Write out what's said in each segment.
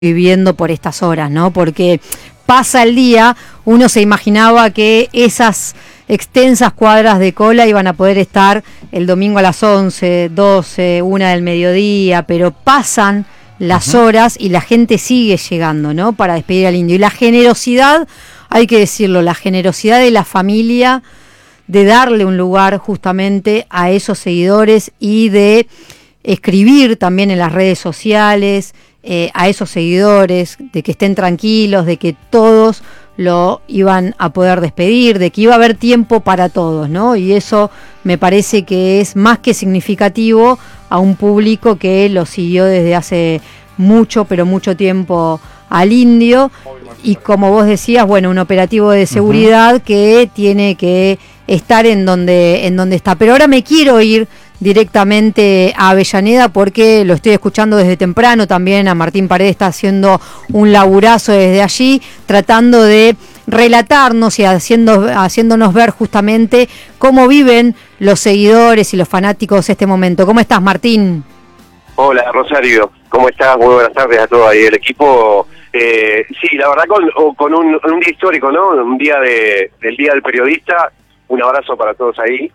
viviendo por estas horas, ¿no? Porque pasa el día, uno se imaginaba que esas extensas cuadras de cola iban a poder estar el domingo a las 11, 12, 1 del mediodía, pero pasan las horas y la gente sigue llegando, ¿no? Para despedir al indio. Y la generosidad, hay que decirlo, la generosidad de la familia de darle un lugar justamente a esos seguidores y de escribir también en las redes sociales a esos seguidores, de que estén tranquilos, de que todos lo iban a poder despedir, de que iba a haber tiempo para todos, ¿no? Y eso me parece que es más que significativo a un público que lo siguió desde hace mucho, pero mucho tiempo al indio. Y como vos decías, bueno, un operativo de seguridad que tiene que estar en donde está. Pero ahora me quiero ir directamente a Avellaneda porque lo estoy escuchando desde temprano, también a Martín Paredes está haciendo un laburazo desde allí, tratando de relatarnos y haciéndonos ver justamente cómo viven los seguidores y los fanáticos este momento. ¿Cómo estás, Martín? Hola, Rosario, ¿cómo estás? Muy buenas tardes a todo ahí el equipo. Sí, la verdad con un día histórico, ¿no? Un día del Día del Periodista, un abrazo para todos ahí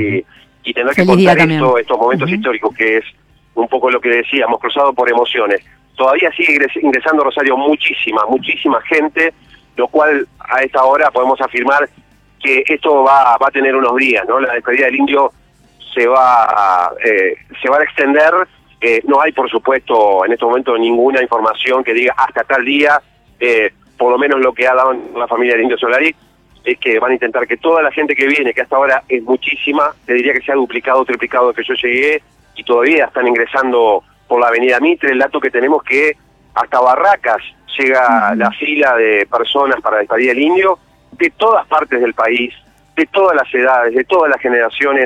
y tener que contar estos momentos históricos, que es un poco lo que decíamos, cruzado por emociones. Todavía sigue ingresando, Rosario, muchísima gente, lo cual a esta hora podemos afirmar que esto va a tener unos días, ¿no? La despedida del indio se va a extender. No hay, por supuesto, en este momento ninguna información que diga hasta tal día, por lo menos lo que ha dado la familia del Indio Solari, es que van a intentar que toda la gente que viene, que hasta ahora es muchísima, te diría que se ha duplicado, triplicado de que yo llegué, y todavía están ingresando por la avenida Mitre. El dato que tenemos que hasta Barracas llega la fila de personas para despedir al indio, de todas partes del país, de todas las edades, de todas las generaciones,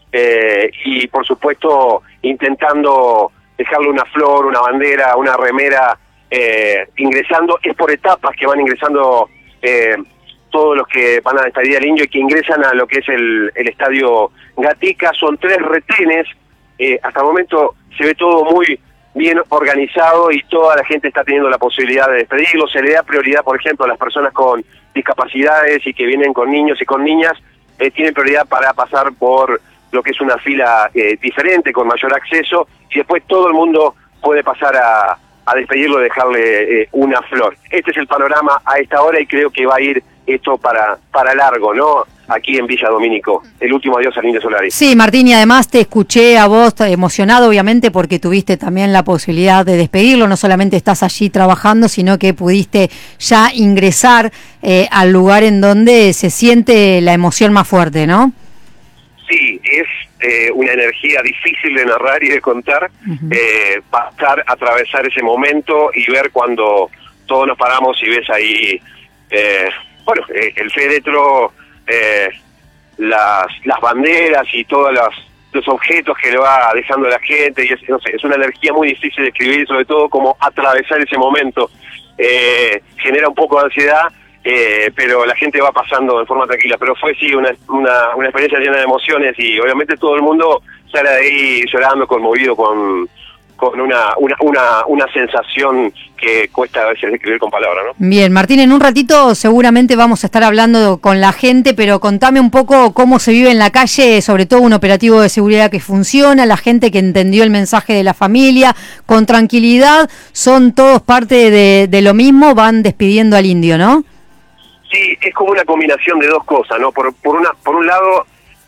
y por supuesto intentando dejarle una flor, una bandera, una remera, ingresando. Es por etapas que van ingresando todos los que van a despedir al indio y que ingresan a lo que es el estadio Gatica. Son 3 retenes, hasta el momento se ve todo muy bien organizado y toda la gente está teniendo la posibilidad de despedirlo. Se le da prioridad, por ejemplo, a las personas con discapacidades y que vienen con niños y con niñas, tienen prioridad para pasar por lo que es una fila diferente, con mayor acceso, y después todo el mundo puede pasar a despedirlo, dejarle una flor. Este es el panorama a esta hora y creo que va a ir esto para largo, ¿no? Aquí en Villa Domínico, el último adiós al Indio Solari. Sí, Martín, y además te escuché a vos emocionado, obviamente, porque tuviste también la posibilidad de despedirlo. No solamente estás allí trabajando, sino que pudiste ya ingresar al lugar en donde se siente la emoción más fuerte, ¿no? Sí, es una energía difícil de narrar y de contar, pasar, atravesar ese momento y ver cuando todos nos paramos y ves ahí, el féretro, las banderas y todos los objetos que le va dejando la gente, y es una energía muy difícil de escribir, sobre todo como atravesar ese momento. Genera un poco de ansiedad, pero la gente va pasando de forma tranquila. Pero fue sí una experiencia llena de emociones y obviamente todo el mundo sale de ahí llorando, conmovido, con una sensación que cuesta a veces describir con palabras, ¿no? Bien, Martín, en un ratito seguramente vamos a estar hablando con la gente, pero contame un poco cómo se vive en la calle, sobre todo un operativo de seguridad que funciona, la gente que entendió el mensaje de la familia, con tranquilidad, son todos parte de lo mismo, van despidiendo al indio, ¿no? Sí, es como una combinación de dos cosas, ¿no? Por un lado,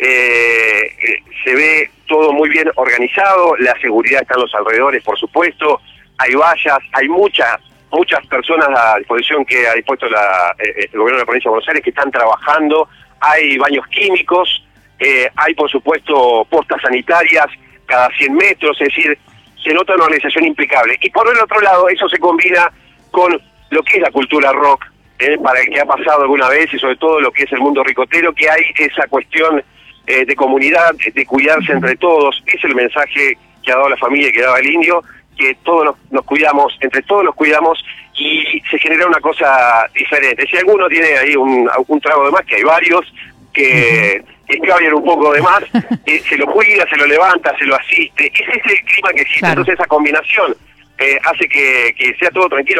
se ve todo muy bien organizado, la seguridad está en los alrededores, por supuesto, hay vallas, hay muchas personas a disposición que ha dispuesto el gobierno de la provincia de Buenos Aires que están trabajando, hay baños químicos, hay por supuesto postas sanitarias cada 100 metros, es decir, se nota una organización impecable. Y por el otro lado, eso se combina con lo que es la cultura rock, para el que ha pasado alguna vez, y sobre todo lo que es el mundo ricotero, que hay esa cuestión de comunidad, de cuidarse entre todos. Es el mensaje que ha dado la familia y que daba el indio, que todos nos cuidamos, entre todos nos cuidamos, y se genera una cosa diferente. Si alguno tiene ahí un trago de más, que hay varios, que escabian un poco de más, se lo cuida, se lo levanta, se lo asiste. Ese es el clima que existe. Claro. Entonces esa combinación hace que sea todo tranquilo.